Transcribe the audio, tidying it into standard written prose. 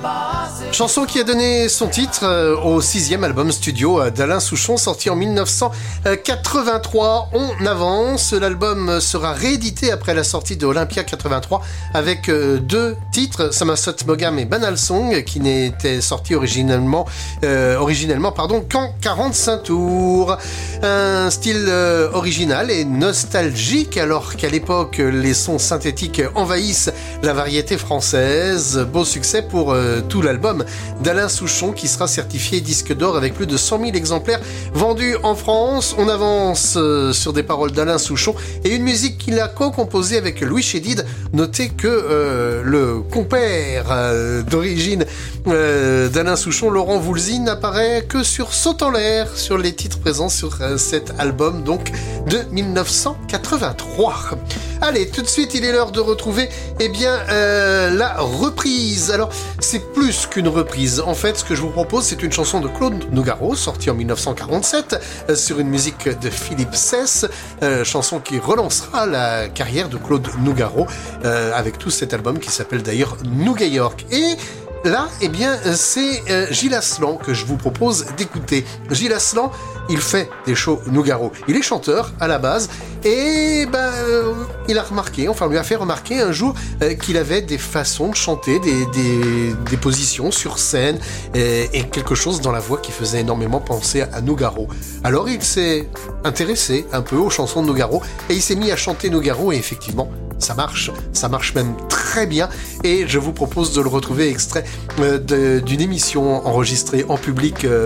Chanson qui a donné son titre au 6e album studio d'Alain Souchon, sorti en 1983. On avance, l'album sera réédité après la sortie de Olympia 83 avec deux titres, Samasot Mogam et Banal Song, qui n'étaient sortis originellement qu'en 45 tours. Un style original et nostalgique, alors qu'à l'époque les sons synthétiques envahissent la variété française. Beau succès pour tout l'album d'Alain Souchon, qui sera certifié disque d'or avec plus de 100 000 exemplaires vendus en France. On avance sur des paroles d'Alain Souchon et une musique qu'il a co-composée avec Louis Chédid. Notez que le compère d'origine d'Alain Souchon, Laurent Voulzy, n'apparaît que sur Saute en l'air, sur les titres présents sur cet album donc de 1983. Allez, tout de suite, il est l'heure de retrouver la reprise. Alors, c'est plus qu'une reprise. En fait, ce que je vous propose, c'est une chanson de Claude Nougaro, sortie en 1947, sur une musique de Philippe Sess, chanson qui relancera la carrière de Claude Nougaro, avec tout cet album qui s'appelle d'ailleurs Nouga York. Et là, c'est Gilles Aslan que je vous propose d'écouter. Gilles Aslan, il fait des shows Nougaro. Il est chanteur à la base et il a remarqué, on lui a fait remarquer un jour qu'il avait des façons de chanter, des positions sur scène et quelque chose dans la voix qui faisait énormément penser à Nougaro. Alors il s'est intéressé un peu aux chansons de Nougaro et il s'est mis à chanter Nougaro et effectivement, ça marche même très bien et je vous propose de le retrouver extrait d'une émission enregistrée en public